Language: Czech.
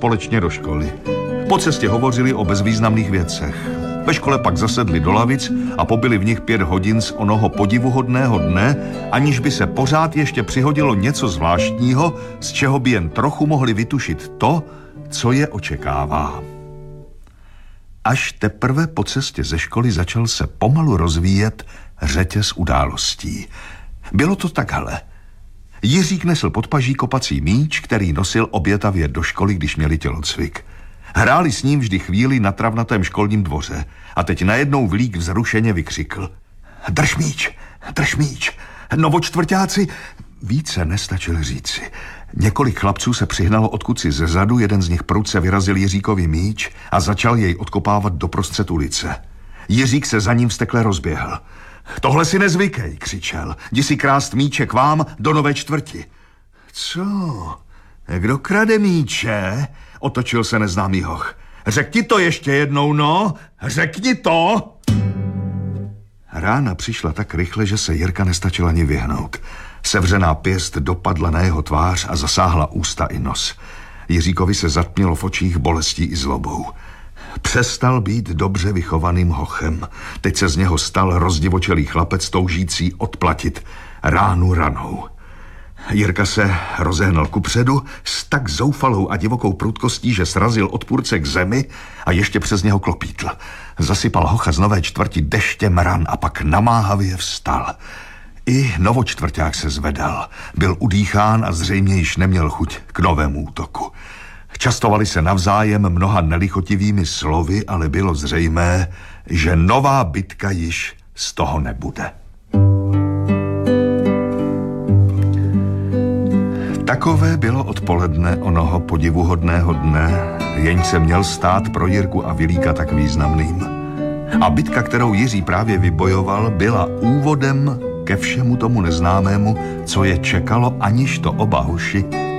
společně do školy. Po cestě hovořili o bezvýznamných věcech. Ve škole pak zasedli do lavic a pobyli v nich 5 hodin z onoho podivuhodného dne, aniž by se pořád ještě přihodilo něco zvláštního, z čeho by jen trochu mohli vytušit to, co je očekává. Až teprve po cestě ze školy začal se pomalu rozvíjet řetěz událostí. Bylo to takhle. Jiřík nesl pod paží kopací míč, který nosil obětavě do školy, když měli tělocvik. Hráli s ním vždy chvíli na travnatém školním dvoře a teď najednou Vlík vzrušeně vykřikl. Drž míč, drž míč, novočtvrťáci. Více nestačil říci. Několik chlapců se přihnalo odkud si zezadu, jeden z nich prudce vyrazil Jiříkovi míč a začal jej odkopávat doprostřed ulice. Jiřík se za ním vztekle rozběhl. Tohle si nezvykej, křičel. Jdi si krást míče k vám do Nové čtvrti. Co? Kdo krade míče? Otočil se neznámý hoch. Řekni to ještě jednou, no. Řekni to. Rána přišla tak rychle, že se Jirka nestačil ani vyhnout. Sevřená pěst dopadla na jeho tvář a zasáhla ústa i nos. Jiříkovi se zatmělo v očích bolestí i zlobou. Přestal být dobře vychovaným hochem. Teď se z něho stal rozdivočelý chlapec toužící odplatit ránu ranou. Jirka se rozehnal kupředu s tak zoufalou a divokou prudkostí, že srazil odpůrce k zemi a ještě přes něho klopítl. Zasypal hocha z Nové čtvrti deštěm ran a pak namáhavě vstal. I novočtvrťák se zvedal. Byl udýchán a zřejmě již neměl chuť k novému útoku. Častovali se navzájem mnoha nelichotivými slovy, ale bylo zřejmé, že nová bitka již z toho nebude. Takové bylo odpoledne onoho podivuhodného dne, jenž se měl stát pro Jirku a Vilíka tak významným. A bitka, kterou Jiří právě vybojoval, byla úvodem ke všemu tomu neznámému, co je čekalo, aniž to oba hoši